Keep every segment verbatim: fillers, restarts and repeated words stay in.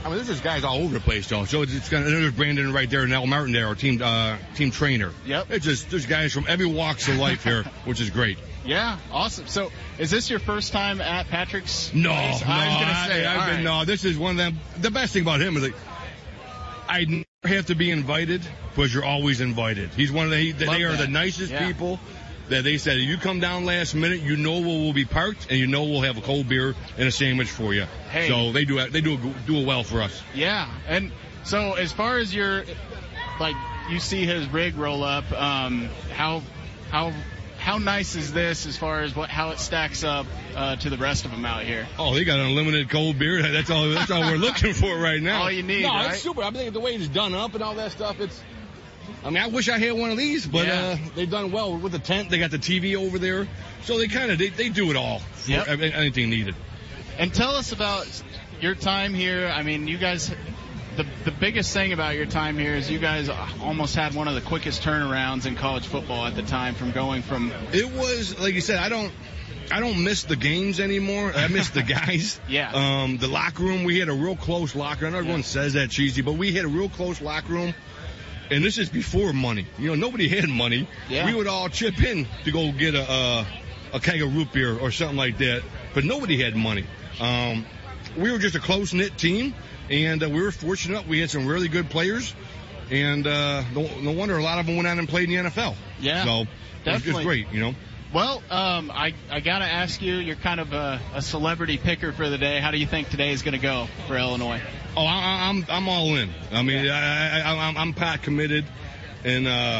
I mean, there's just guys all over the place, though. So it's, it's gonna, there's Brandon right there, and Al Martin there, our team uh, team trainer. Yep. It's just there's guys from every walks of life here, which is great. Yeah, awesome. So, is this your first time at Patrick's? No, place? no, I was gonna say, I, I've all been, right. no. This is one of them. The best thing about him is like I never have to be invited, because you're always invited. He's one of the. They Love are that. the nicest Yeah. people. That they said, if you come down last minute, you know we'll, we'll be parked, and you know we'll have a cold beer and a sandwich for you. Hey. So they do they do it, do it well for us. Yeah, and so as far as your, like, you see his rig roll up, um, how how how nice is this as far as what how it stacks up uh, to the rest of them out here? Oh, they got unlimited cold beer. That's all. That's all we're looking for right now. All you need, no, right? it's super. I think the way it's done up and all that stuff, it's. I mean, I wish I had one of these, but Yeah. uh, they've done well with the tent. They got the T V over there, so they kind of they, they do it all for Yep. anything needed. And tell us about your time here. I mean, you guys, the the biggest thing about your time here is you guys almost had one of the quickest turnarounds in college football at the time, from going from. It was like you said. I don't. I don't miss the games anymore. I miss the guys. Yeah. Um, the locker room. We had a real close locker room. I know everyone Yeah. says that cheesy, but we had a real close locker room. And this is before money. You know, nobody had money. Yeah. We would all chip in to go get a a, a keg of root beer or something like that. But nobody had money. Um, we were just a close-knit team, and uh, we were fortunate. We had some really good players, and uh, no, no wonder a lot of them went on and played in the N F L. Yeah, so it was, definitely. it's great, you know. Well, um, I I gotta ask you. You're kind of a, a celebrity picker for the day. How do you think today is going to go for Illinois? Oh, I, I'm I'm all in. I mean, Yeah. I, I, I'm I'm Pat committed, and uh,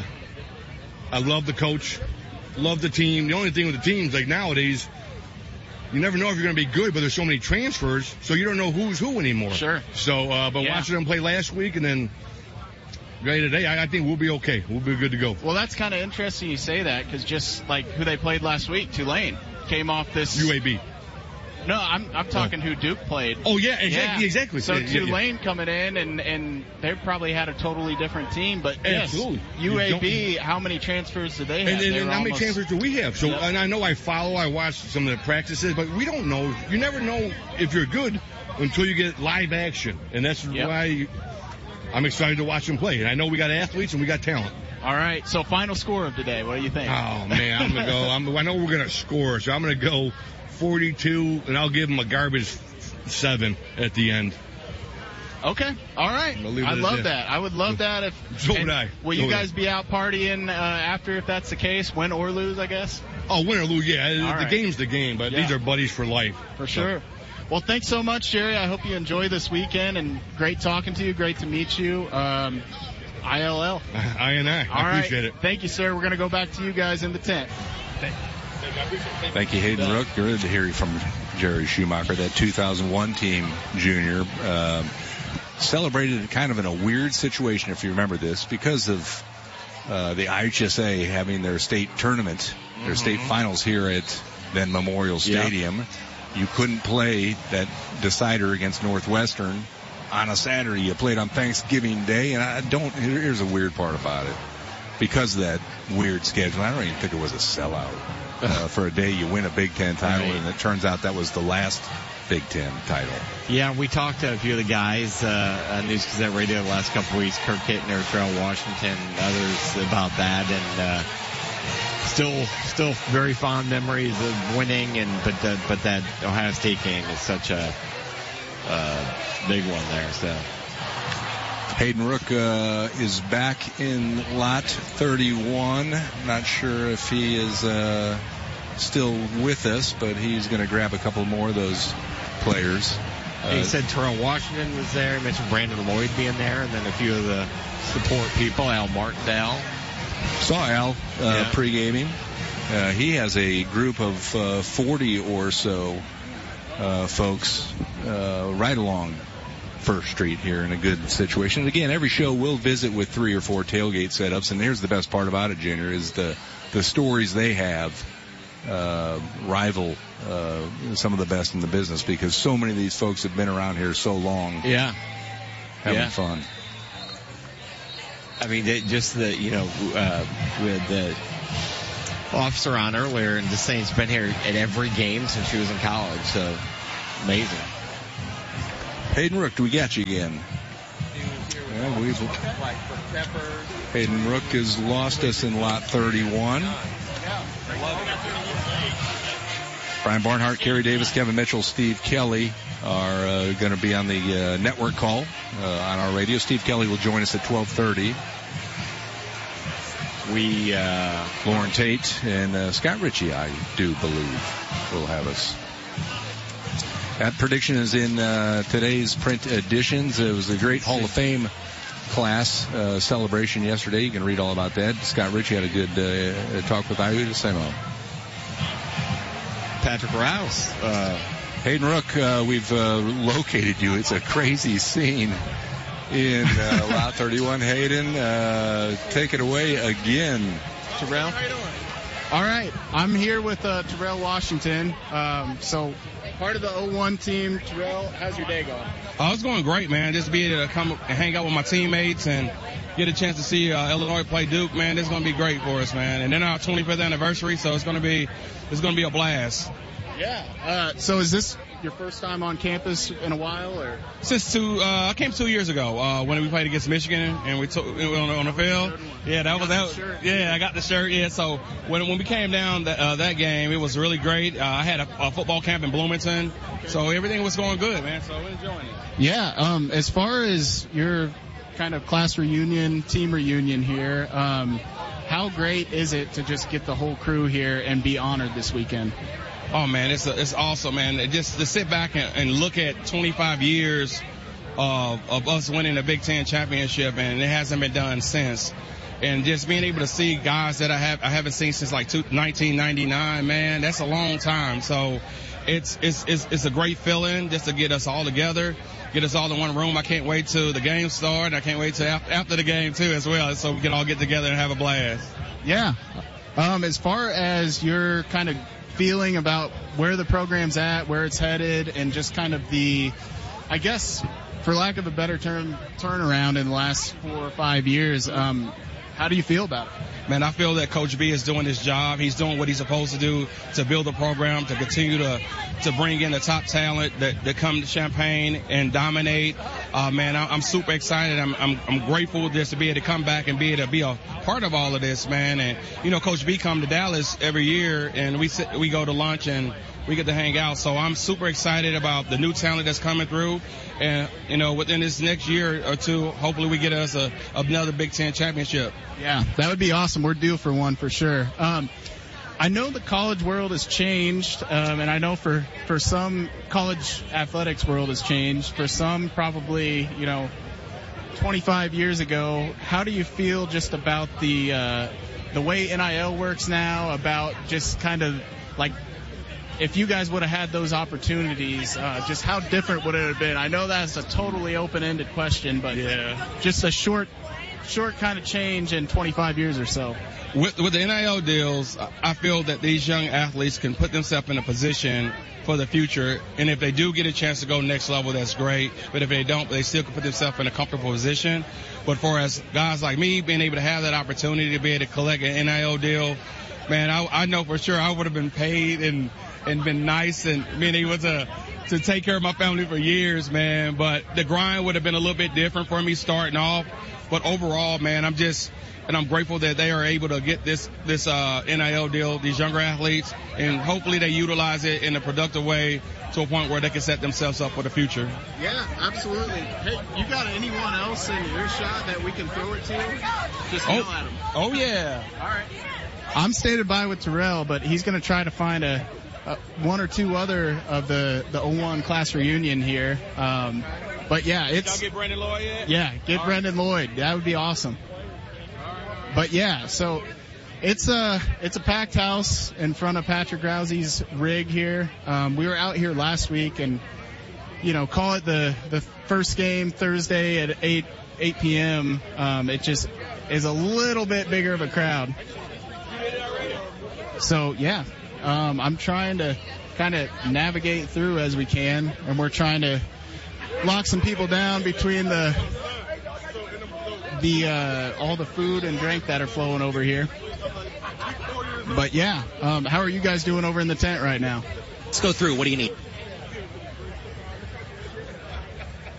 I love the coach, love the team. The only thing with the teams, like nowadays, you never know if you're going to be good, but there's so many transfers, so you don't know who's who anymore. Sure. So, uh, but Yeah. watching them play last week and then today, today, I, I think we'll be okay. We'll be good to go. Well, that's kind of interesting you say that, because just like who they played last week, Tulane came off this. U A B. No, I'm I'm talking who Duke played. Oh yeah, exactly, Yeah. exactly. So Yeah, yeah, yeah. Tulane coming in, and and they probably had a totally different team. But yes, Absolutely. You U A B. don't- How many transfers did they have? And, and, They and were how many almost- transfers do we have? So, Yep. and I know I follow, I watch some of the practices, but we don't know. You never know if you're good until you get live action, and that's Yep. why you, I'm excited to watch them play. And I know we got athletes and we got talent. All right. So final score of today. What do you think? Oh man, I'm gonna go. I'm, I know we're gonna score, so I'm gonna go forty-two, and I'll give them a garbage seven at the end. Okay. All right. I'll leave it I at love that. that. I would love that if. So would and I. Will So you would guys I. be out partying uh, after, if that's the case, win or lose? I guess. Oh, win or lose, yeah. The right. game's the game, but Yeah. these are buddies for life. For sure. Well, thanks so much, Jerry. I hope you enjoy this weekend, and great talking to you. Great to meet you. Um, I L L. I and I. All I right. appreciate it. Thank you, sir. We're going to go back to you guys in the tent. Thank you, Hayden Rook. Good to hear from Jerry Schumacher. That two thousand one team junior uh, celebrated kind of in a weird situation, if you remember this, because of uh, the I H S A having their state tournament, their state finals here at then Memorial Stadium. You couldn't play that decider against Northwestern on a Saturday. You played on Thanksgiving Day, and I don't. Here's a weird part about it. Because of that weird schedule, I don't even think it was a sellout. Uh, for a day, you win a Big Ten title, Right. and it turns out that was the last Big Ten title. Yeah, we talked to a few of the guys uh, on News Gazette Radio the last couple of weeks, Kirk Hittner, Terrell Washington, others about that, and uh, still, still very fond memories of winning. And but the, but that Ohio State game is such a uh, big one there. So. Hayden Rook uh, is back in lot thirty-one. Not sure if he is uh, still with us, but he's going to grab a couple more of those players. He Uh, said Terrell Washington was there. He mentioned Brandon Lloyd being there, and then a few of the support people, Al Martindale. Saw Al uh, Yeah. pre-gaming. Uh, he has a group of uh, forty or so uh, folks uh, right along First Street here in a good situation. And again, every show we'll visit with three or four tailgate setups, and here's the best part about it, Junior, is the the stories they have uh, rival uh, some of the best in the business, because so many of these folks have been around here so long, Yeah. having Yeah. fun. I mean, they, just the, you know, uh, with the officer on earlier and just saying he's been here at every game since she was in college. So amazing. Hayden Rook, do we got you again? Yeah, we've, Hayden Rook has lost us in lot thirty-one. Brian Barnhart, Kerry Davis, Kevin Mitchell, Steve Kelly are uh, going to be on the uh, network call uh, on our radio. Steve Kelly will join us at twelve thirty. We, uh, Lauren Tate and uh, Scott Ritchie, I do believe, will have us. That prediction is in uh, today's print editions. It was the great Hall of Fame class uh, celebration yesterday. You can read all about that. Scott Ritchie had a good uh, talk with Iuda Semo. Patrick Rouse. Uh, Hayden Rook, uh, we've uh, located you. It's a crazy scene in uh, lot thirty-one. Hayden, uh, take it away again. Terrell. How you doing? All right. I'm here with uh, Terrell Washington. Um, so part of the oh one team. Terrell, how's your day going? Oh, it's going great, man. Just be able to come and hang out with my teammates and get a chance to see uh, Illinois play Duke, man. It's going to be great for us, man. And then our twenty-fifth anniversary, so it's going to be it's going to be a blast. Yeah. Uh, so is this your first time on campus in a while, or? Since two, uh, I came two years ago uh, when we played against Michigan and we took on, on the field. Yeah, that was that. Yeah, I got the shirt. Yeah, so when when we came down that uh, that game, it was really great. Uh, I had a, a football camp in Bloomington, so everything was going good, man. So we're enjoying it. Yeah. Um, as far as your kind of class reunion, team reunion here, um, how great is it to just get the whole crew here and be honored this weekend? Oh man, it's a, it's awesome, man. It just to sit back and, and look at twenty-five years of, of us winning a Big Ten championship, and it hasn't been done since. And just being able to see guys that I have I haven't seen since like two, nineteen ninety-nine, man, that's a long time. So it's it's it's it's a great feeling just to get us all together, get us all in one room. I can't wait till the game start. I can't wait till after, after the game too as well, so we can all get together and have a blast. Yeah. Um, as far as your kind of feeling about where the program's at, where it's headed, and just kind of the, I guess, for lack of a better term, turnaround in the last four or five years, um, how do you feel about it? Man, I feel that Coach B is doing his job. He's doing what he's supposed to do to build a program, to continue to to bring in the top talent that, that come to Champaign and dominate. Uh, man, I, I'm super excited. I'm, I'm I'm grateful just to be able to come back and be able to be a part of all of this, man. And, you know, Coach B come to Dallas every year, and we sit, we go to lunch and we get to hang out. So I'm super excited about the new talent that's coming through. And, you know, within this next year or two, hopefully we get us a, another Big Ten championship. Yeah, that would be awesome. We're due for one for sure. Um, I know the college world has changed, um, and I know for, for some college athletics world has changed. For some, probably, you know, twenty-five years ago. How do you feel just about the uh, the way N I L works now, about just kind of like, if you guys would have had those opportunities, uh, just how different would it have been? I know that's a totally open-ended question, but yeah, just a short, short kind of change in twenty-five years or so. With, with the N I L deals, I feel that these young athletes can put themselves in a position for the future, and if they do get a chance to go next level, that's great. But if they don't, they still can put themselves in a comfortable position. But for us guys like me, being able to have that opportunity to be able to collect an N I L deal, man, I, I know for sure I would have been paid and and been nice and being able to to take care of my family for years, man. But the grind would have been a little bit different for me starting off. But overall, man, I'm just and I'm grateful that they are able to get this this uh, N I L deal, these younger athletes, and hopefully they utilize it in a productive way to a point where they can set themselves up for the future. Yeah, absolutely. Hey, you got anyone else in your shot that we can throw it to? Just yell oh, at them. Oh, yeah. All right. I'm standing by with Terrell, but he's going to try to find a, a one or two other of the, the oh one class reunion here. Um, but, yeah, it's... Y'all get Brendan Lloyd yet? Yeah, get All Brendan right. Lloyd. That would be awesome. But, yeah, so it's a, it's a packed house in front of Patrick Rousey's rig here. Um, we were out here last week, and, you know, call it the, the first game Thursday at eight p.m. Um, it just is a little bit bigger of a crowd. So, yeah, um, I'm trying to kind of navigate through as we can, and we're trying to lock some people down between the the uh, all the food and drink that are flowing over here. But, yeah, um, how are you guys doing over in the tent right now? Let's go through. What do you need?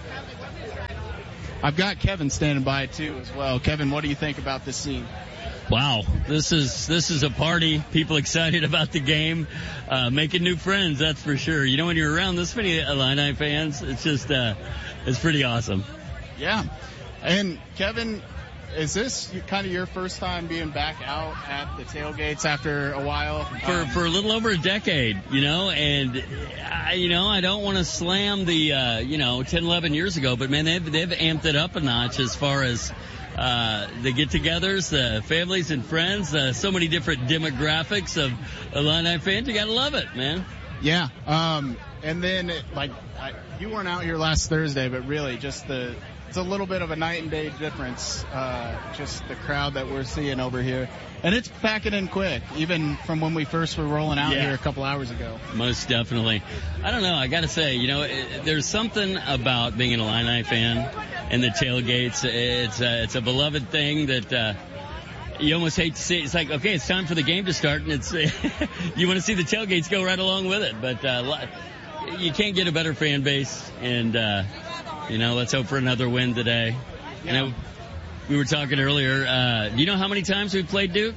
I've got Kevin standing by too as well. Kevin, what do you think about this scene? Wow, this is this is a party. People excited about the game, uh, making new friends. That's for sure. You know, when you're around this many Illini fans, it's just uh, it's pretty awesome. Yeah, and Kevin, is this kind of your first time being back out at the tailgates after a while? For um, for a little over a decade, you know, and I, you know, I don't want to slam the uh, you know ten, eleven years ago, but man, they've they've amped it up a notch as far as. Uh, the get-togethers, the families and friends, uh, so many different demographics of Illini fans. You gotta love it, man. Yeah. Um, and then, it, like, I, you weren't out here last Thursday, but really just the, it's a little bit of a night and day difference, uh, just the crowd that we're seeing over here. And it's packing in quick, even from when we first were rolling out yeah. here a couple hours ago. Most definitely. I don't know, I gotta say, you know, it, there's something about being an Illini fan and the tailgates. It's a, it's a beloved thing that, uh, you almost hate to see it. It's like, okay, it's time for the game to start, and it's, you want to see the tailgates go right along with it. But, uh, you can't get a better fan base, and, uh, you know, let's hope for another win today. Yeah. You know, we were talking earlier, uh, do you know how many times we've played Duke?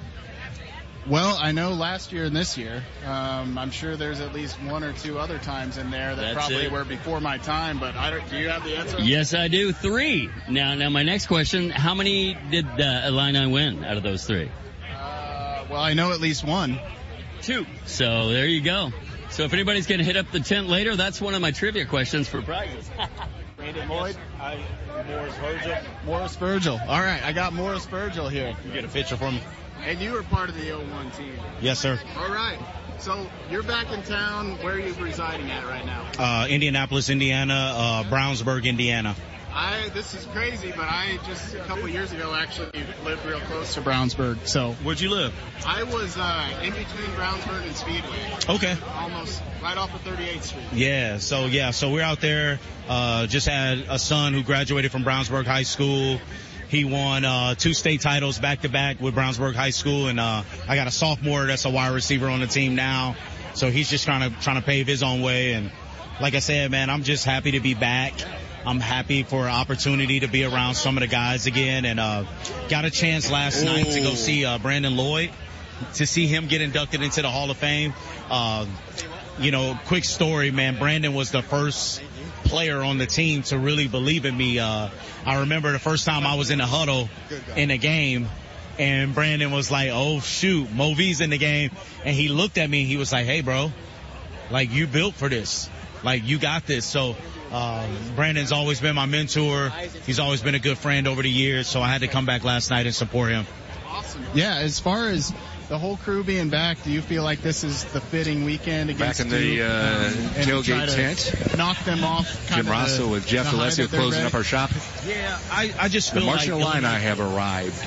Well, I know last year and this year. Um, I'm sure there's at least one or two other times in there that That's probably it. were before my time, but I don't, do you have the answer? Yes, I do. Three. Now, now my next question, how many did uh, Illini win out of those three? Uh, well, I know at least one. Two. So there you go. So if anybody's going to hit up the tent later, that's one of my trivia questions for prizes. Brandon Lloyd. I, Morris Virgil. Morris Virgil. All right, I got Morris Virgil here. You get a picture for me? And you were part of the oh one team. Yes, sir. All right. So you're back in town. Where are you residing at right now? Uh, Indianapolis, Indiana, uh, Brownsburg, Indiana. I this is crazy, but I just a couple years ago actually lived real close to Brownsburg. So Where'd you live? I was uh, in between Brownsburg and Speedway. Okay. Almost right off of thirty-eighth Street. Yeah, so yeah, so we're out there. Uh, just had a son who graduated from Brownsburg High School. He won uh, two state titles back to back with Brownsburg High School, and uh, I got a sophomore that's a wide receiver on the team now. So he's just trying to trying to pave his own way. And like I said, man, I'm just happy to be back. I'm happy for an opportunity to be around some of the guys again, and uh, got a chance last Ooh. night to go see uh, Brandon Lloyd, to see him get inducted into the Hall of Fame. Uh, you know, quick story, man. Brandon was the first player on the team to really believe in me. Uh, I remember the first time I was in the huddle in a game, and Brandon was like, oh, shoot, Mo V's in the game. And he looked at me, he was like, hey, bro, like, you built for this. Like, you got this. So um, Brandon's always been my mentor. He's always been a good friend over the years, so I had to come back last night and support him. Awesome. Yeah, as far as the whole crew being back, do you feel like this is the fitting weekend against Back in the Duke, uh, um, tailgate tent. Knock them off. Jim Rosso with Jeff Alessio closing up our shop. Yeah, I, I just feel the Martian like Illini have arrived.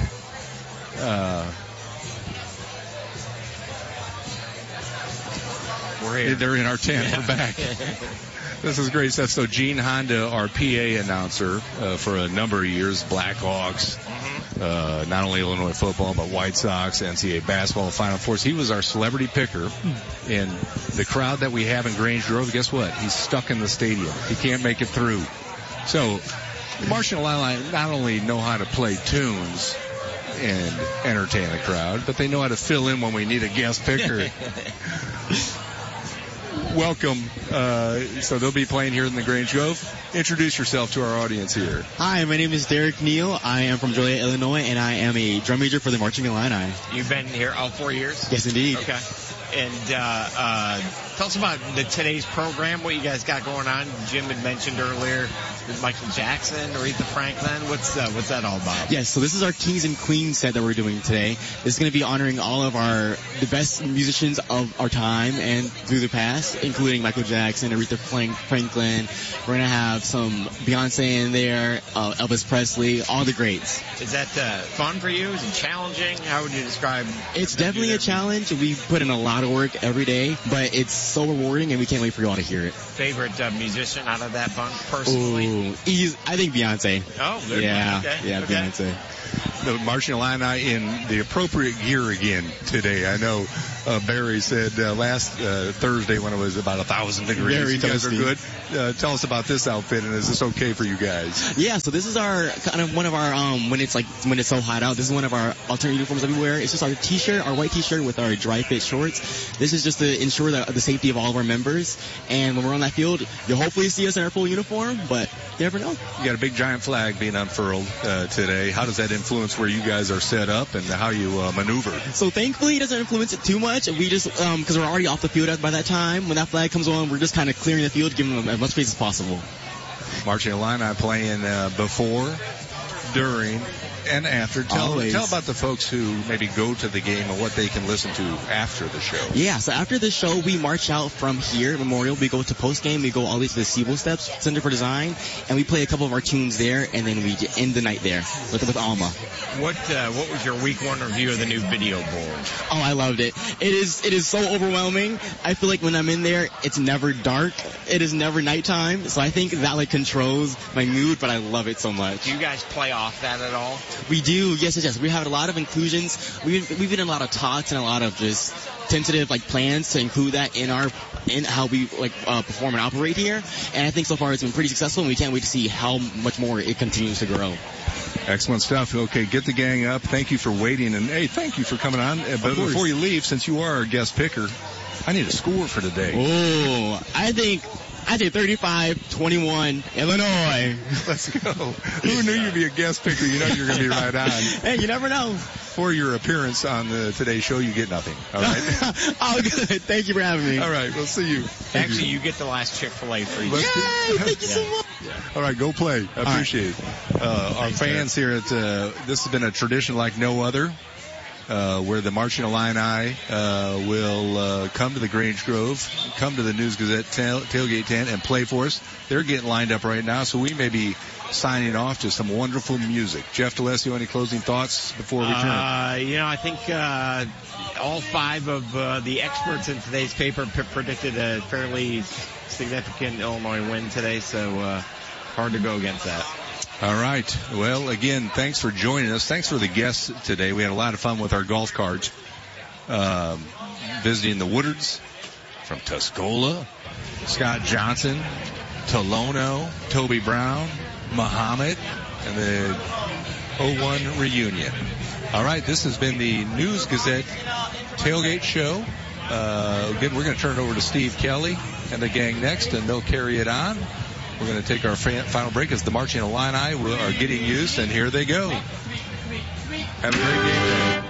Uh, we're here. They're in our tent. Yeah. We're back. This is great stuff. So Gene Honda, our P A announcer uh, for a number of years, Blackhawks, uh, not only Illinois football, but White Sox, N C double A basketball, Final Fours. He was our celebrity picker. And the crowd that we have in Grange Grove, guess what? He's stuck in the stadium. He can't make it through. So the Martian Illini not only know how to play tunes and entertain the crowd, but they know how to fill in when we need a guest picker. Welcome. Uh, so they'll be playing here in the Grange Grove. Introduce yourself to our audience here. Hi, my name is Derek Neal. I am from Joliet, Illinois, and I am a drum major for the Marching Illini. You've been here all four years? Yes, indeed. Okay. And uh, uh, tell us about the today's program, what you guys got going on. Jim had mentioned earlier with Michael Jackson, Aretha Franklin. What's uh, what's that all about? Yes, so this is our Kings and Queens set that we're doing today. This is going to be honoring all of our the best musicians of our time and through the past, including Michael Jackson, Aretha Franklin. We're going to have some Beyonce in there, uh, Elvis Presley, all the greats. Is that uh, fun for you? Is it challenging? How would you describe It's definitely a challenge. We put in a lot of work every day, but it's so rewarding, and we can't wait for you all to hear it. Favorite uh, musician out of that bunch, personally? Ooh, he's, I think Beyonce. Oh, good. Yeah, okay. yeah, okay. Beyonce. The Martian Illini in the appropriate gear again today. I know uh, Barry said uh, last uh, Thursday when it was about a thousand degrees. Very you guys toasty. are good. Uh, tell us about this outfit, and is this okay for you guys? Yeah, so this is our kind of one of our um when it's like when it's so hot out. This is one of our alternate uniforms that we wear. It's just our t-shirt, our white t-shirt with our dry fit shorts. This is just to ensure the, the safety of all of our members. And when we're on that field, you'll hopefully see us in our full uniform, but you never know. You got a big giant flag being unfurled uh, today. How does that influence where you guys are set up and how you uh, maneuver? So thankfully, it doesn't influence it too much. We just um because we're already off the field by that time. When that flag comes on, we're just kind of clearing the field, giving them as much space as possible. Marching Illini playing uh, before, during, and after. Tell, Always. tell about the folks who maybe go to the game and what they can listen to after the show. Yeah, so after the show, we march out from here at Memorial. We go to post-game. We go all the way to the Siebel Steps Center for Design, and we play a couple of our tunes there, and then we end the night there with, with Alma. What uh, what was your week one review of the new video board? Oh, I loved it. It is it is so overwhelming. I feel like when I'm in there, it's never dark. It is never nighttime. So I think that like controls my mood, but I love it so much. Do you guys play off that at all? We do, yes, yes, yes. We have a lot of inclusions. We've we've been in a lot of talks and a lot of just tentative like plans to include that in our in how we like uh, perform and operate here. And I think so far it's been pretty successful, and we can't wait to see how much more it continues to grow. Excellent stuff. Okay, get the gang up. Thank you for waiting, and hey, thank you for coming on. Uh, But before you leave, since you are our guest picker, I need a score for today. Oh, I think I think thirty-five twenty-one Illinois. Let's go. Who knew you'd be a guest picker? You know you're going to be right on. Hey, you never know. For your appearance on the Today Show, you get nothing. All right. Oh, good. Thank you for having me. All right, we'll see you. Thank Actually, you. you get the last Chick-fil-A free. Yay! Thank you so much. All right, go play. I appreciate it. Uh, our fans here at uh, this has been a tradition like no other, uh, where the Marching Illini uh, will uh, come to the Grange Grove, come to the News Gazette tail, tailgate tent, and play for us. They're getting lined up right now, so we may be signing off to some wonderful music. Jeff DeLessio, any closing thoughts before we turn? Uh, you know, I think uh, all five of uh, the experts in today's paper p- predicted a fairly significant Illinois win today, so uh, hard to go against that. All right. Well, again, thanks for joining us. Thanks for the guests today. We had a lot of fun with our golf carts, um, visiting the Woodards from Tuscola, Scott Johnson, Tolono, Toby Brown, Muhammad, and the oh one reunion. All right, this has been the News Gazette Tailgate Show. Uh, again, we're going to turn it over to Steve Kelly and the gang next, and they'll carry it on. We're going to take our final break as the Marching Illini are getting used, and here they go. Have a great game day.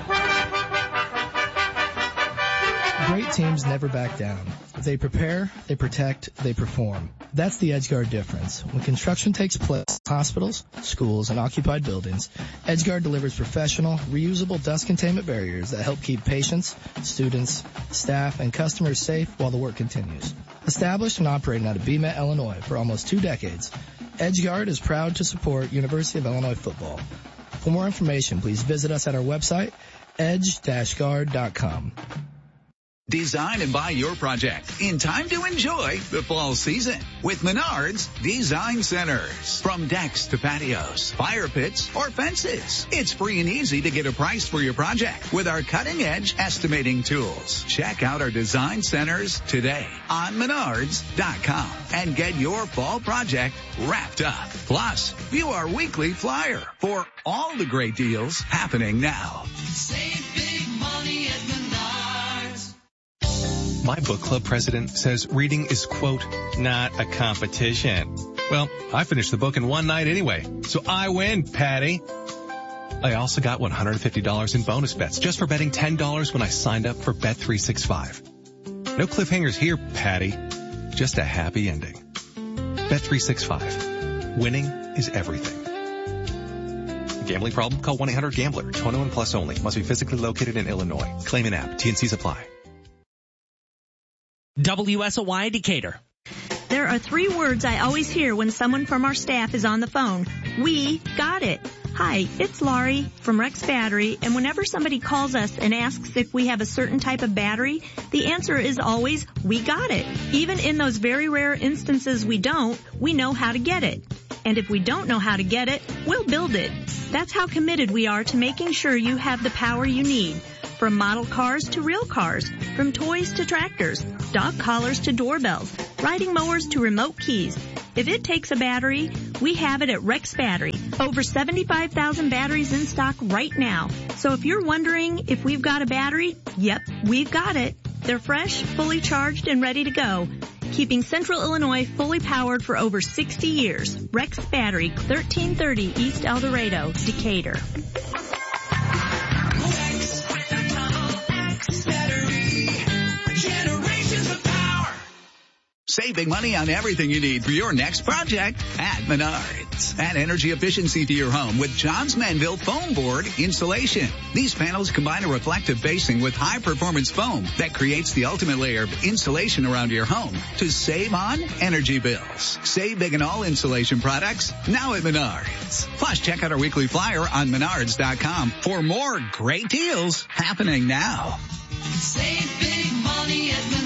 Great teams never back down. They prepare, they protect, they perform. That's the EdgeGuard difference. When construction takes place in hospitals, schools, and occupied buildings, EdgeGuard delivers professional, reusable dust containment barriers that help keep patients, students, staff, and customers safe while the work continues. Established and operating out of B M E T, Illinois for almost two decades, EdgeGuard is proud to support University of Illinois football. For more information, please visit us at our website, edge dash guard dot com. Design and buy your project in time to enjoy the fall season with Menards Design Centers. From decks to patios, fire pits, or fences, it's free and easy to get a price for your project with our cutting-edge estimating tools. Check out our design centers today on menards dot com and get your fall project wrapped up. Plus, view our weekly flyer for all the great deals happening now. Save big money at Menards. My book club president says reading is, quote, not a competition. Well, I finished the book in one night anyway, so I win, Patty. I also got one hundred fifty dollars in bonus bets just for betting ten dollars when I signed up for Bet three sixty-five. No cliffhangers here, Patty. Just a happy ending. Bet three sixty-five. Winning is everything. Gambling problem? Call one eight hundred gambler. twenty-one plus only. Must be physically located in Illinois. Claim an app. T N Cs apply. W S O Y Decatur. There are three words I always hear when someone from our staff is on the phone. We got it. Hi, it's Laurie from Rex Battery, and whenever somebody calls us and asks if we have a certain type of battery, the answer is always, we got it. Even in those very rare instances we don't, we know how to get it. And if we don't know how to get it, we'll build it. That's how committed we are to making sure you have the power you need. From model cars to real cars, from toys to tractors, dog collars to doorbells, riding mowers to remote keys. If it takes a battery, we have it at Rex Battery. Over seventy-five thousand batteries in stock right now. So if you're wondering if we've got a battery, yep, we've got it. They're fresh, fully charged, and ready to go. Keeping Central Illinois fully powered for over sixty years. Rex Battery, thirteen thirty East El Dorado, Decatur. Save big money on everything you need for your next project at Menards. Add energy efficiency to your home with Johns Manville foam board insulation. These panels combine a reflective facing with high-performance foam that creates the ultimate layer of insulation around your home to save on energy bills. Save big on all insulation products now at Menards. Plus, check out our weekly flyer on menards dot com for more great deals happening now. Save big money at Menards.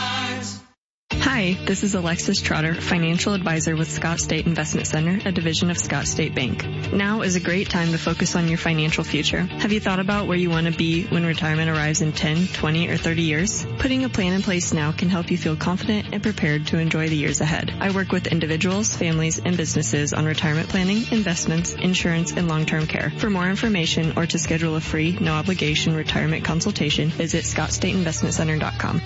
Hi, this is Alexis Trotter, financial advisor with Scott State Investment Center, a division of Scott State Bank. Now is a great time to focus on your financial future. Have you thought about where you want to be when retirement arrives in ten, twenty, or thirty years? Putting a plan in place now can help you feel confident and prepared to enjoy the years ahead. I work with individuals, families, and businesses on retirement planning, investments, insurance, and long-term care. For more information or to schedule a free, no-obligation retirement consultation, visit scott state investment center dot com.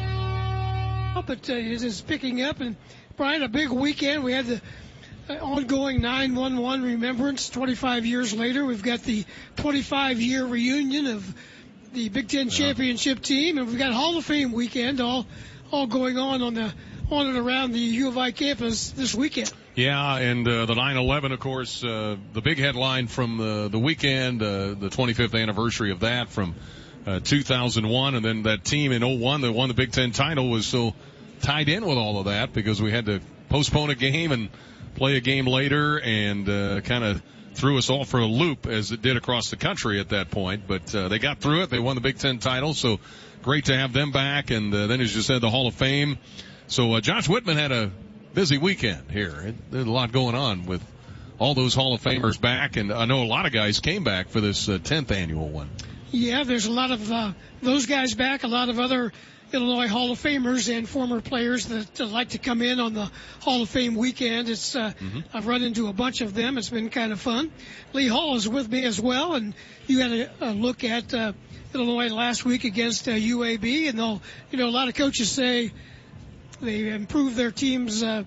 But uh, it is picking up, and Brian, a big weekend. We had the uh, ongoing nine one one remembrance. twenty-five years later, we've got the twenty-five year reunion of the Big Ten championship team, and we've got Hall of Fame weekend, all all going on on the on and around the U of I campus this weekend. Yeah, and uh, the nine eleven, of course, uh, the big headline from the the weekend, uh, the twenty-fifth anniversary of that from uh, two thousand one, and then that team in oh one that won the Big Ten title was so tied in with all of that because we had to postpone a game and play a game later, and uh, kind of threw us all for a loop as it did across the country at that point. But uh, they got through it. They won the Big Ten title, so great to have them back. And uh, then, as you said, the Hall of Fame. So uh, Josh Whitman had a busy weekend here. There's a lot going on with all those Hall of Famers back, and I know a lot of guys came back for this uh, tenth annual one. Yeah, there's a lot of uh, those guys back, a lot of other Illinois Hall of Famers and former players that uh, like to come in on the Hall of Fame weekend. It's uh, mm-hmm. I've run into a bunch of them. It's been kind of fun. Lee Hall is with me as well, and you had a, a look at uh, Illinois last week against uh, U A B, and they'll, you know, a lot of coaches say they improved their teams uh,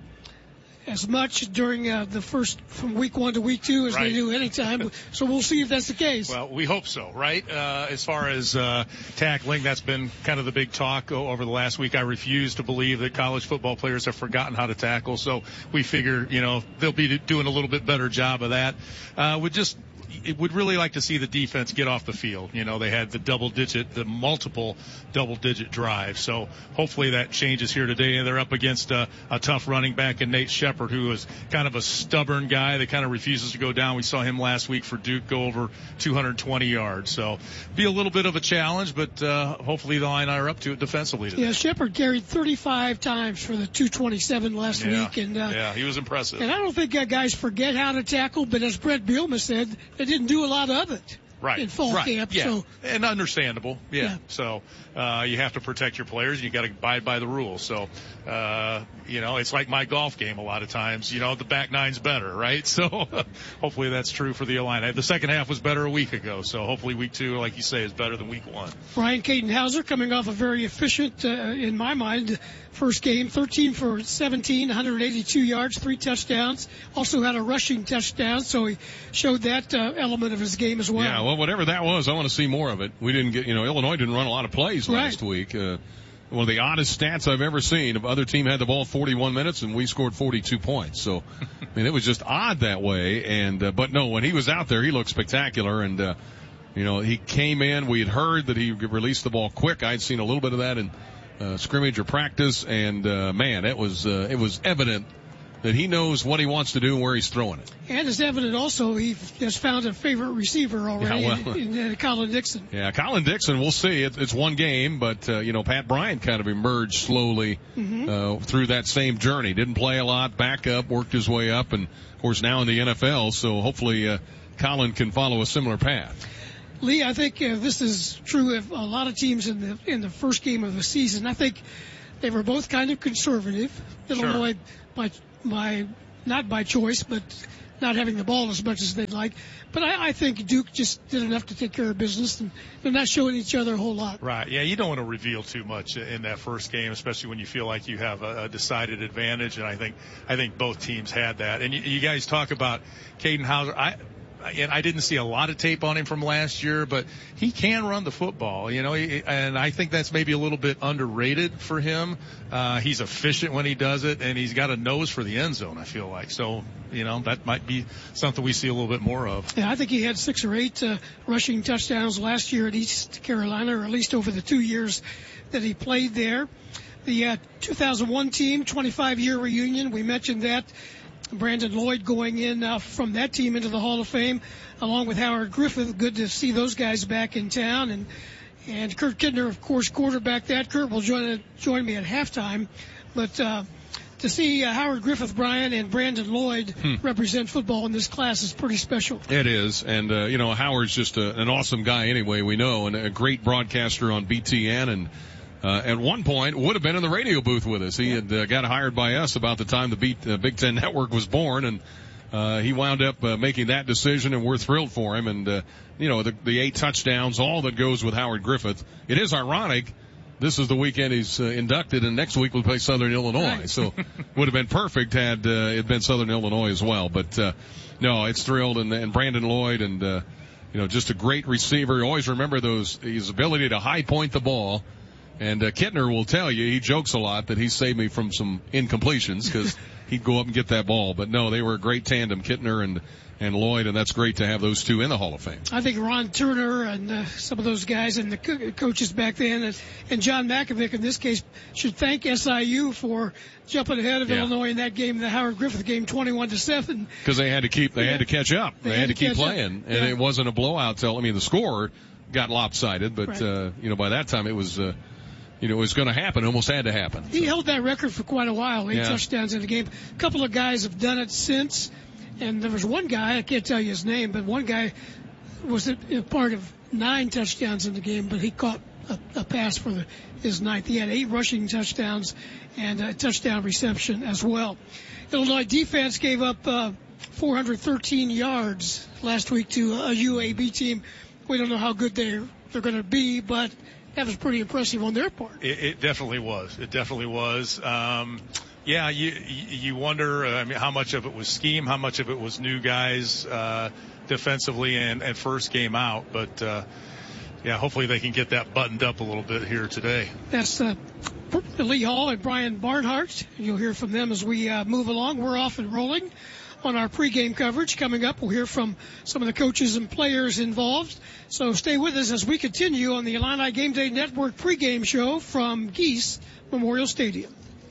as much during uh, the first from week one to week two as right. they do anytime. So we'll see if that's the case. Well, we hope so, right? Uh, as far as uh, tackling, that's been kind of the big talk over the last week. I refuse to believe that college football players have forgotten how to tackle. So we figure, you know, they'll be doing a little bit better job of that. Uh, we just It would really like to see the defense get off the field. You know, they had the double digit, the multiple double digit drives. So hopefully that changes here today. And they're up against a, a tough running back in Nate Shepard, who is kind of a stubborn guy that kind of refuses to go down. We saw him last week for Duke go over two hundred twenty yards. So be a little bit of a challenge, but uh, hopefully the line are up to it defensively today. Yeah, Shepard carried thirty-five times for the two twenty-seven last yeah. week. And uh, yeah, he was impressive. And I don't think uh, guys forget how to tackle, but as Brett Bielema said, they didn't do a lot of it. Right. In fall right. camp. Yeah. So. And understandable. Yeah. yeah. So, uh, you have to protect your players. You got to abide by the rules. So, uh, you know, it's like my golf game a lot of times. You know, the back nine's better, right? So, hopefully that's true for the Illini. The second half was better a week ago. So, hopefully week two, like you say, is better than week one. Brian Caden-Hauser coming off a very efficient, uh, in my mind, first game. thirteen for seventeen, one hundred eighty-two yards, three touchdowns. Also had a rushing touchdown. So, he showed that uh, element of his game as well. Yeah, well, whatever that was, I want to see more of it. We didn't get, you know, Illinois didn't run a lot of plays right. last week. Uh, one of the oddest stats I've ever seen. The other team had the ball forty-one minutes and we scored forty-two points. So, I mean, it was just odd that way. And, uh, but no, when he was out there, he looked spectacular. And, uh, you know, he came in, we had heard that he released the ball quick. I'd seen a little bit of that in, uh, scrimmage or practice. And, uh, man, it was, uh, it was evident that he knows what he wants to do and where he's throwing it. And it's evident also he has found a favorite receiver already yeah, well, in, in, in Colin Dixon. Yeah, Colin Dixon, we'll see. It, it's one game, but, uh, you know, Pat Bryant kind of emerged slowly mm-hmm. uh, through that same journey. Didn't play a lot, back up, worked his way up, and, of course, now in the N F L, so hopefully uh, Colin can follow a similar path. Lee, I think uh, this is true of a lot of teams in the in the first game of the season. I think they were both kind of conservative. Illinois, sure. by by not by choice, but not having the ball as much as they'd like. But I, I think Duke just did enough to take care of business, and they're not showing each other a whole lot. Right. Yeah, you don't want to reveal too much in that first game, especially when you feel like you have a, a decided advantage. And I think I think both teams had that. And you, you guys talk about Caden Hauser. I. And I didn't see a lot of tape on him from last year, but he can run the football, you know, and I think that's maybe a little bit underrated for him. Uh, he's efficient when he does it, and he's got a nose for the end zone, I feel like. So, you know, that might be something we see a little bit more of. Yeah, I think he had six or eight uh, rushing touchdowns last year at East Carolina, or at least over the two years that he played there. The uh, two thousand one team, twenty-five year reunion, we mentioned that. Brandon Lloyd going in uh, from that team into the Hall of Fame, along with Howard Griffith. Good to see those guys back in town. And and Kurt Kittner, of course, quarterback that. Kurt will join join me at halftime. But uh, to see uh, Howard Griffith, Brian, and Brandon Lloyd hmm. represent football in this class is pretty special. It is. And, uh, you know, Howard's just a, an awesome guy anyway, we know, and a great broadcaster on B T N. And Uh, at one point would have been in the radio booth with us. He had uh, got hired by us about the time the B- uh, Big Ten Network was born, and uh, he wound up uh, making that decision, and we're thrilled for him. And, uh, you know, the, the eight touchdowns, all that goes with Howard Griffith. It is ironic. This is the weekend he's uh, inducted, and next week we'll play Southern Illinois. Right. So would have been perfect had uh, it been Southern Illinois as well. But, uh, no, it's thrilled, and, and Brandon Lloyd, and, uh, you know, just a great receiver. You always remember those, his ability to high point the ball. And uh, Kittner will tell you, he jokes a lot that he saved me from some incompletions because he'd go up and get that ball. But no, they were a great tandem, Kittner and and Lloyd, and that's great to have those two in the Hall of Fame. I think Ron Turner and uh, some of those guys and the co- coaches back then, and, and John Makovic in this case, should thank S I U for jumping ahead of yeah. Illinois in that game, the Howard Griffith game, twenty-one to seven. Because they had to keep, they yeah. had to catch up, they, they had, had to keep playing, up. and yeah. it wasn't a blowout till I mean the score got lopsided, but right. uh, you know by that time it was. Uh, You know, it was going to happen. It almost had to happen. He so. held that record for quite a while, eight yeah. touchdowns in the game. A couple of guys have done it since. And there was one guy, I can't tell you his name, but one guy was a, a part of nine touchdowns in the game, but he caught a, a pass for the, his ninth. He had eight rushing touchdowns and a touchdown reception as well. Illinois defense gave up uh, four hundred thirteen yards last week to a U A B team. We don't know how good they're, they're going to be, but that was pretty impressive on their part. It, it definitely was. It definitely was. Um, yeah, you you wonder uh, I mean, how much of it was scheme, how much of it was new guys uh, defensively and, and first game out. But, uh, yeah, hopefully they can get that buttoned up a little bit here today. That's uh, Lee Hall and Brian Barnhart. You'll hear from them as we uh, move along. We're off and rolling on our pregame coverage. Coming up, we'll hear from some of the coaches and players involved. So stay with us as we continue on the Illini Game Day Network pregame show from Geese Memorial Stadium.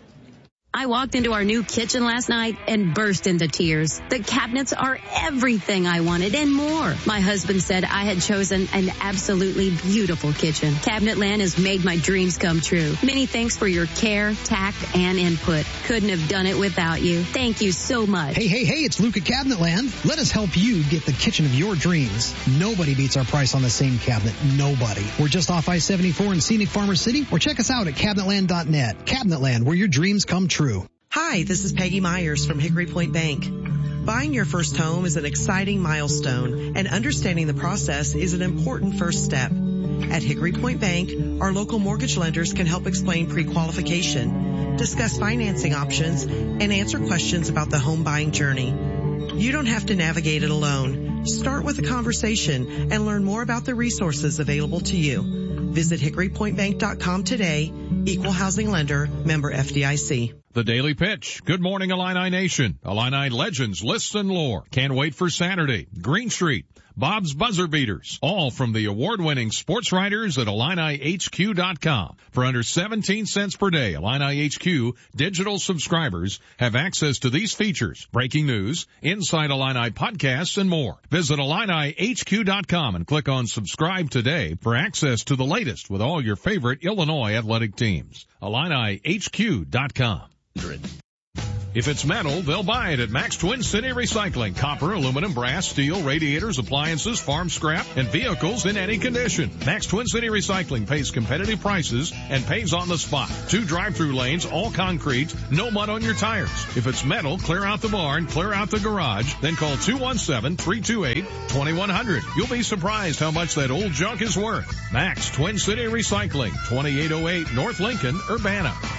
I walked into our new kitchen last night and burst into tears. The cabinets are everything I wanted and more. My husband said I had chosen an absolutely beautiful kitchen. Cabinetland has made my dreams come true. Many thanks for your care, tact, and input. Couldn't have done it without you. Thank you so much. Hey, hey, hey, it's Luke at Cabinetland. Let us help you get the kitchen of your dreams. Nobody beats our price on the same cabinet. Nobody. We're just off I seventy-four in scenic Farmers City, or check us out at cabinetland dot net. Cabinetland, where your dreams come true. Hi, this is Peggy Myers from Hickory Point Bank. Buying your first home is an exciting milestone, and understanding the process is an important first step. At Hickory Point Bank, our local mortgage lenders can help explain pre-qualification, discuss financing options, and answer questions about the home buying journey. You don't have to navigate it alone. Start with a conversation and learn more about the resources available to you. Visit hickory point bank dot com today. Equal housing lender, member F D I C. The Daily Pitch. Good morning, Illini Nation. Illini legends, lists, and lore. Can't wait for Saturday. Green Street. Bob's Buzzer Beaters. All from the award-winning sports writers at Illini H Q dot com. For under seventeen cents per day, Illini H Q digital subscribers have access to these features, breaking news, Inside Illini podcasts, and more. Visit Illini H Q dot com and click on subscribe today for access to the latest with all your favorite Illinois athletic teams. Illini H Q dot com. If it's metal, they'll buy it at Max Twin City Recycling. Copper, aluminum, brass, steel, radiators, appliances, farm scrap, and vehicles in any condition. Max Twin City Recycling pays competitive prices and pays on the spot. Two drive-through lanes, all concrete, no mud on your tires. If it's metal, clear out the barn, clear out the garage, then call two one seven, three two eight, two one zero zero. You'll be surprised how much that old junk is worth. Max Twin City Recycling, twenty-eight oh eight North Lincoln, Urbana.